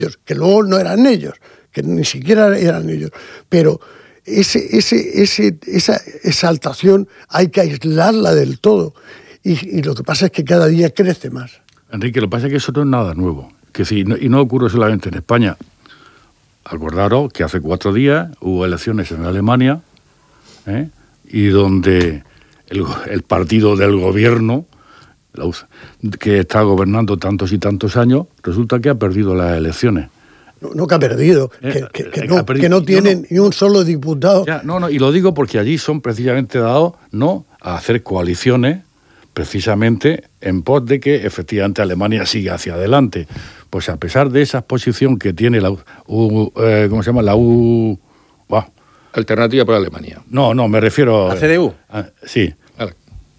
que luego no eran ellos, que ni siquiera eran ellos, pero esa exaltación hay que aislarla del todo, y lo que pasa es que cada día crece más. Enrique, lo que pasa es que eso no es nada nuevo, y no ocurre solamente en España. Acordaros que hace 4 días hubo elecciones en Alemania, y donde el partido del gobierno, que está gobernando tantos y tantos años, resulta que ha perdido las elecciones. No que ha perdido, que no tienen ni un solo diputado. Y lo digo porque allí son precisamente dados a hacer coaliciones, precisamente en pos de que efectivamente Alemania siga hacia adelante. Pues a pesar de esa posición que tiene la Alternativa por Alemania. No, me refiero... ¿A CDU? Sí. Vale.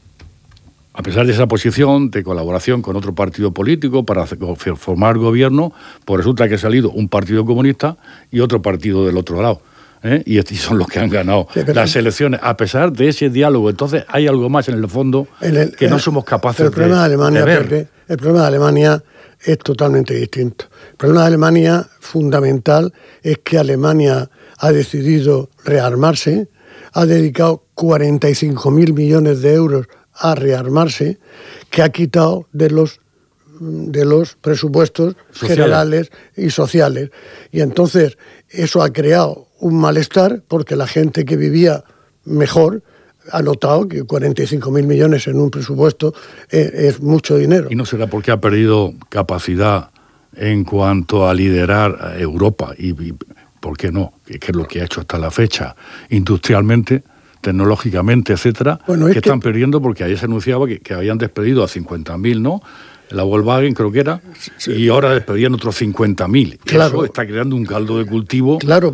A pesar de esa posición de colaboración con otro partido político para formar gobierno, pues resulta que ha salido un partido comunista y otro partido del otro lado. Y estos son los que han ganado las elecciones, a pesar de ese diálogo. Entonces hay algo más en el fondo que no somos capaces de ver. El problema de Alemania es totalmente distinto. El problema de Alemania fundamental es que Alemania ha decidido rearmarse, ha dedicado 45.000 millones de euros a rearmarse, que ha quitado de los presupuestos generales y sociales. Y entonces eso ha creado un malestar, porque la gente que vivía mejor ha notado que 45.000 millones en un presupuesto es mucho dinero. ¿Y no será porque ha perdido capacidad en cuanto a liderar Europa? Y ¿por qué no? Que es lo que ha hecho hasta la fecha, industrialmente, tecnológicamente, etcétera, que están perdiendo, porque ayer se anunciaba que habían despedido a 50.000, ¿no? La Volkswagen creo que era, y ahora despedían otros 50.000. Claro. Eso está creando un caldo de cultivo. Claro,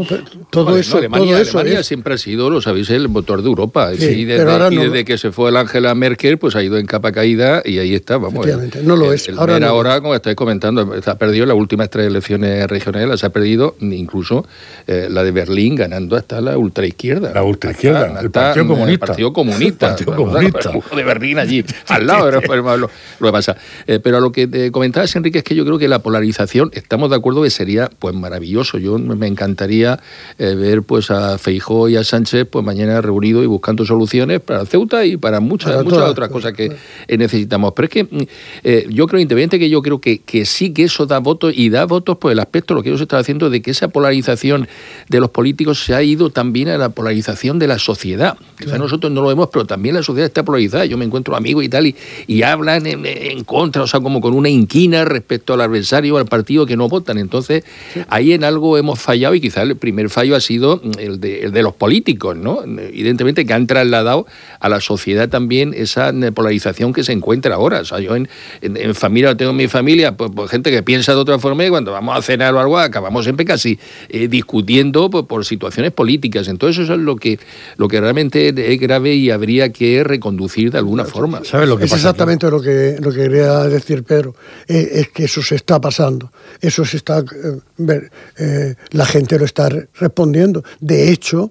Alemania siempre ha sido, lo sabéis, el motor de Europa. Sí, desde que se fue la Angela Merkel, pues ha ido en capa caída, y ahí está, vamos. Efectivamente, no lo es. Ahora, como estáis comentando, se ha perdido las últimas 3 elecciones regionales, se ha perdido incluso la de Berlín, ganando hasta la ultraizquierda. La ultraizquierda, el Partido Comunista. El de Berlín allí, al lado, lo que pasa. Pero a lo que te comentabas, Enrique, es que yo creo que la polarización, estamos de acuerdo que sería pues maravilloso. Yo me encantaría ver pues a Feijóo y a Sánchez pues mañana reunidos y buscando soluciones para Ceuta y para muchas otras cosas que necesitamos. Pero es que yo creo, independientemente, que yo creo que sí que eso da votos, y da votos por el aspecto, lo que ellos están haciendo, de que esa polarización de los políticos se ha ido también a la polarización de la sociedad. Quizás nosotros no lo vemos, pero también la sociedad está polarizada. Yo me encuentro amigos y tal, y hablan en contra, o sea, como con una inquina respecto al adversario o al partido que no votan. Entonces, ahí en algo hemos fallado, y quizás el primer fallo ha sido el de los políticos, ¿no? Evidentemente que han trasladado a la sociedad también esa polarización que se encuentra ahora. O sea, yo en familia, tengo en mi familia, pues gente que piensa de otra forma, y cuando vamos a cenar o algo, acabamos siempre casi discutiendo por situaciones políticas. Entonces, eso es lo que realmente es grave y habría que reconducir de alguna forma. ¿Sabes lo que es pasa? Exactamente lo que quería decir Pedro, es que eso se está pasando, eso se está, la gente lo está respondiendo. De hecho,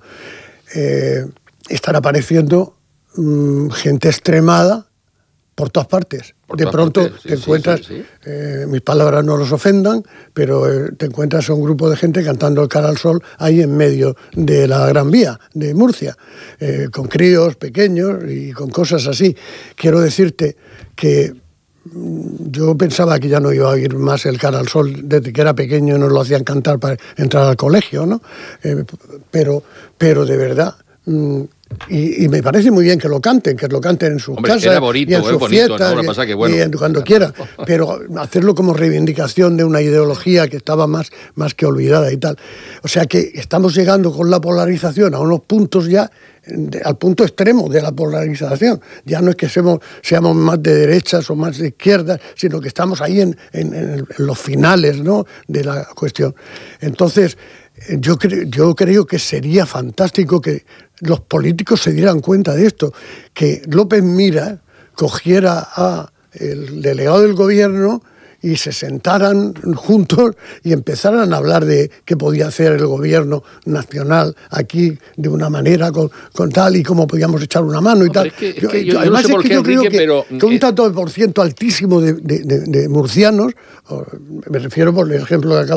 están apareciendo gente extremada por todas partes. De pronto te encuentras, mis palabras no los ofendan, pero te encuentras a un grupo de gente cantando el Cara al Sol ahí en medio de la Gran Vía de Murcia, con críos pequeños y con cosas así. Quiero decirte que yo pensaba que ya no iba a oír más el Cara al Sol. Desde que era pequeño nos lo hacían cantar para entrar al colegio, ¿no? Pero de verdad, y me parece muy bien que lo canten en sus casas, era bonito, y en sus fiestas, ¿no? Pasa que, bueno, y cuando quieran, pero hacerlo como reivindicación de una ideología que estaba más que olvidada y tal. O sea que estamos llegando con la polarización a unos puntos ya, al punto extremo de la polarización. Ya no es que seamos más de derechas o más de izquierdas, sino que estamos ahí en los finales, ¿no?, de la cuestión. Entonces, yo creo que sería fantástico que los políticos se dieran cuenta de esto, que López Mira cogiera a el delegado del gobierno y se sentaran juntos y empezaran a hablar de qué podía hacer el gobierno nacional aquí de una manera con tal y cómo podíamos echar una mano y tal. Además es que yo creo que un tanto de por ciento altísimo de murcianos, me refiero por el ejemplo que acabo